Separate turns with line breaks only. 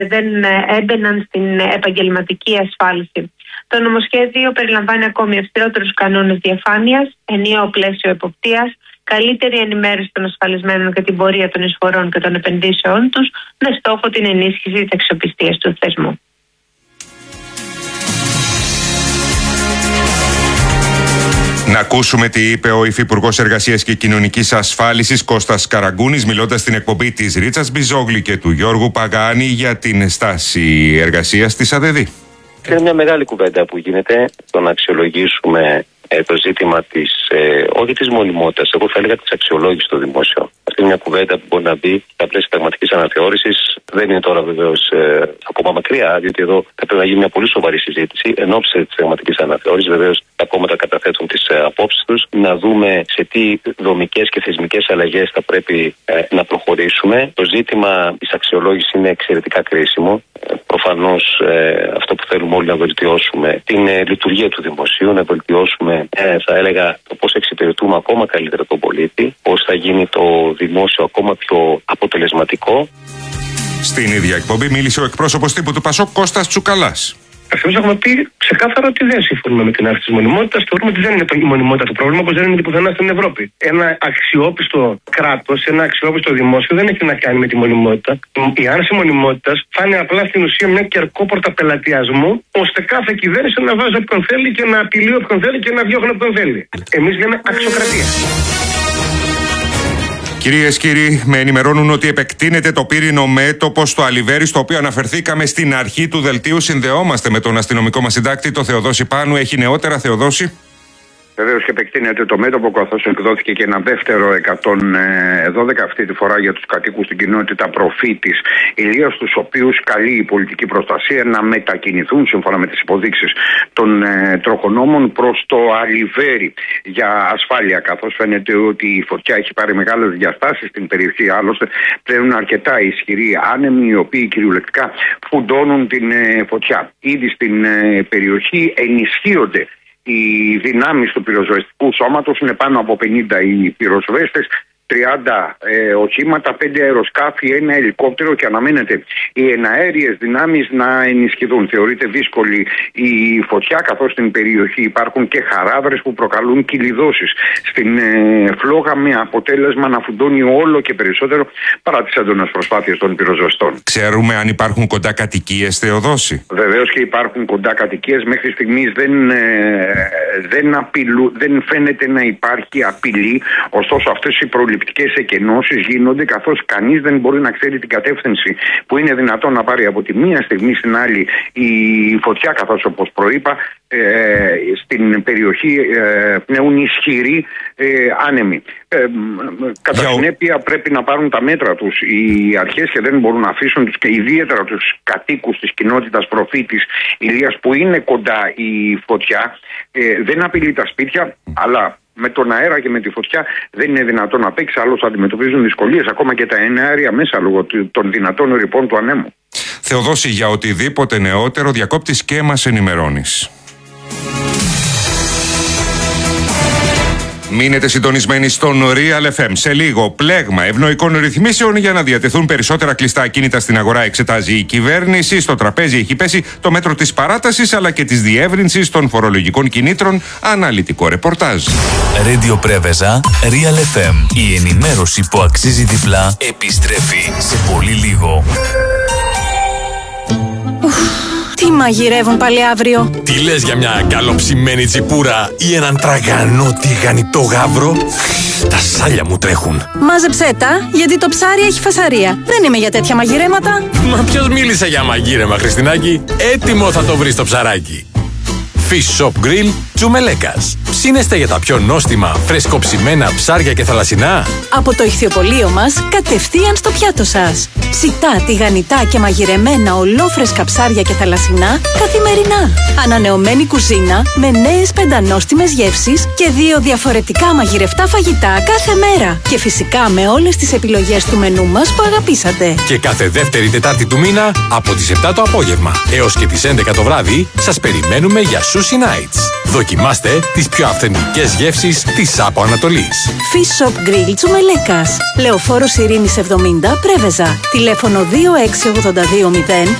δεν έμπαιναν στην επαγγελματική ασφάλιση. Το νομοσχέδιο περιλαμβάνει ακόμη αυστηρότερους κανόνες διαφάνειας, ενιαίο πλαίσιο εποπτείας, καλύτερη ενημέρωση των ασφαλισμένων για την πορεία των εισφορών και των επενδύσεών τους, με στόχο την ενίσχυση της αξιοπιστίας του θεσμού.
Να ακούσουμε τι είπε ο Υφυπουργός Εργασίας και Κοινωνικής Ασφάλισης Κώστας Καραγκούνης, μιλώντας στην εκπομπή της Ρίτσας Μπιζόγλη και του Γιώργου Παγάνη για την στάση εργασίας της ΑΔΔ.
Είναι μια μεγάλη κουβέντα που γίνεται το να αξιολογήσουμε το ζήτημα της, όχι της μονιμότητας, εγώ θα έλεγα της αξιολόγησης στο δημόσιο. Αυτή είναι μια κουβέντα που μπορεί να μπει στα πλαίσια πραγματικής αναθεώρησης. Δεν είναι τώρα βεβαίως ακόμα μακριά, διότι εδώ θα πρέπει να γίνει μια πολύ σοβαρή συζήτηση εν ώψη της πραγματικής αναθεώρησης. Βεβαίως τα κόμματα καταθέτουν τις απόψεις τους, να δούμε σε τι δομικές και θεσμικές αλλαγές θα πρέπει να προχωρήσουμε. Το ζήτημα της αξιολόγησης είναι εξαιρετικά κρίσιμο. Προφανώς αυτό που θέλουμε όλοι να βελτιώσουμε την λειτουργία του δημοσίου, να βελτιώσουμε, θα έλεγα, το πώς εξυπηρετούμε ακόμα καλύτερα τον πολίτη, πώς θα γίνει το δημόσιο ακόμα πιο αποτελεσματικό.
Στην ίδια εκπομπή μίλησε ο εκπρόσωπος τύπου του ΠΑΣΟΚ Κώστας Τσουκαλάς.
Εμείς έχουμε πει ξεκάθαρα ότι δεν συμφωνούμε με την άρση της μονιμότητας. Θεωρούμε ότι δεν είναι η μονιμότητα το πρόβλημα, όπως δεν είναι και πουθενά στην Ευρώπη. Ένα αξιόπιστο κράτος, ένα αξιόπιστο δημόσιο δεν έχει να κάνει με τη μονιμότητα. Η άρση μονιμότητας θα είναι απλά στην ουσία μια κερκόπορτα πελατειασμού, ώστε κάθε κυβέρνηση να βάζει όποιον θέλει και να απειλεί όποιον θέλει και να διώχνει όποιον θέλει. Εμείς λέμε αξιοκρατία.
Κυρίες και κύριοι, με ενημερώνουν ότι επεκτείνεται το πύρινο μέτωπο στο Αλιβέρι, στο οποίο αναφερθήκαμε στην αρχή του δελτίου. Συνδεόμαστε με τον αστυνομικό μας συντάκτη, το Θεοδόση Πάνου. Έχει νεότερα, Θεοδόση?
Βεβαίως και επεκτείνεται το μέτωπο, καθώς εκδόθηκε και ένα δεύτερο 112 αυτή τη φορά για τους κατοίκους στην κοινότητα Προφήτης Ηλίας, τους οποίους καλεί η πολιτική προστασία να μετακινηθούν σύμφωνα με τις υποδείξεις των τροχονόμων προς το Αλιβέρι για ασφάλεια, καθώς φαίνεται ότι η φωτιά έχει πάρει μεγάλες διαστάσεις στην περιοχή. Άλλωστε πλέον αρκετά ισχυροί άνεμοι, οι οποίοι κυριολεκτικά φουντώνουν την φωτιά. Ήδη στην περιοχή ενισχύονται οι δυνάμεις του πυροσβεστικού σώματος, είναι πάνω από 50 οι πυροσβέστες, 30 οχήματα, 5 αεροσκάφη, ένα ελικόπτερο και αναμένεται οι εναέριες δυνάμεις να ενισχυθούν. Θεωρείται δύσκολη η φωτιά, καθώς στην περιοχή υπάρχουν και χαράδρες που προκαλούν κυλιδώσεις στην φλόγα, με αποτέλεσμα να φουντώνει όλο και περισσότερο παρά τις έντονες προσπάθειες των πυροσβεστών.
Ξέρουμε αν υπάρχουν κοντά κατοικίες, Θεοδόση?
Βεβαίως και υπάρχουν κοντά κατοικίες. Μέχρι στιγμής δεν φαίνεται να υπάρχει απειλή, ωστόσο αυτές οι προληπτικές εκενώσεις γίνονται, καθώς κανείς δεν μπορεί να ξέρει την κατεύθυνση που είναι δυνατόν να πάρει από τη μία στιγμή στην άλλη η φωτιά, καθώς όπως προείπα στην περιοχή πνέουν ισχυροί άνεμοι. Κατά συνέπεια πρέπει να πάρουν τα μέτρα τους οι αρχές και δεν μπορούν να αφήσουν τους, και ιδιαίτερα τους κατοίκους της κοινότητας Προφήτης Ηλίας, που είναι κοντά η φωτιά. Δεν απειλεί τα σπίτια, αλλά με τον αέρα και με τη φωτιά δεν είναι δυνατόν να παίξει, άλλως αντιμετωπίζουν δυσκολίες ακόμα και τα εναέρια μέσα λόγω των δυνατών ρηπών του ανέμου.
Θεοδόση, για οτιδήποτε νεότερο διακόπτεις και μας ενημερώνεις. Μείνετε συντονισμένοι στον Real FM. Σε λίγο, πλέγμα ευνοϊκών ρυθμίσεων για να διατεθούν περισσότερα κλειστά ακίνητα στην αγορά εξετάζει η κυβέρνηση. Στο τραπέζι έχει πέσει το μέτρο της παράτασης αλλά και της διεύρυνσης των φορολογικών κινήτρων. Αναλυτικό ρεπορτάζ.
Radio Πρέβεζα, Real FM. Η ενημέρωση που αξίζει διπλά επιστρέφει σε πολύ λίγο.
Τι μαγειρεύουν πάλι αύριο?
Τι λες για μια καλοψημένη τσιπούρα ή έναν τραγανό τηγανιτό γάβρο? Τα σάλια μου τρέχουν.
Μάζεψέ τα, γιατί το ψάρι έχει φασαρία. Δεν είμαι για τέτοια μαγειρέματα.
Μα ποιος μίλησε για μαγείρεμα, Χριστινάκη? Έτοιμο θα το βρεις το ψαράκι. Fish Shop Grill Τσουμελέκας. Ψήνεστε για τα πιο νόστιμα, φρεσκοψημένα ψάρια και θαλασσινά?
Από το ηχθιοπωλείο μας, κατευθείαν στο πιάτο σας. Ψητά, τηγανιτά και μαγειρεμένα ολόφρεσκα ψάρια και θαλασσινά καθημερινά. Ανανεωμένη κουζίνα με νέες πεντανόστιμες γεύσεις και 2 διαφορετικά μαγειρευτά φαγητά κάθε μέρα. Και φυσικά με όλες τις επιλογές του μενού μας που αγαπήσατε.
Και κάθε δεύτερη Τετάρτη του μήνα από τις 7 το απόγευμα έως και τις 11 το βράδυ σας περιμένουμε για Sushi Nights. Δοκιμάστε τις πιο πιο αυθεντικές γεύσεις της Άπο Ανατολής.
Fish Shop Grill Τσουμελέκας. Λεωφόρος Ειρήνης 70 Πρέβεζα. Τηλέφωνο 26820